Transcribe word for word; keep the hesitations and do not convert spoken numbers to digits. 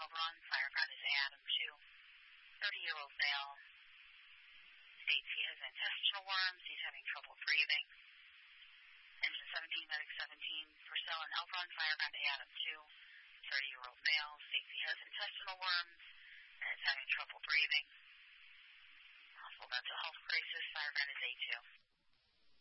Elbron. Fireground is Adam two. thirty-year-old male. States he has intestinal worms. He's having trouble breathing. Engine seventeen, medic seventeen. Purcell and Elbron. Fireground to Adam two. thirty-year-old male. States he has intestinal worms and is having trouble breathing. Possible mental health crisis. Fireground is A two.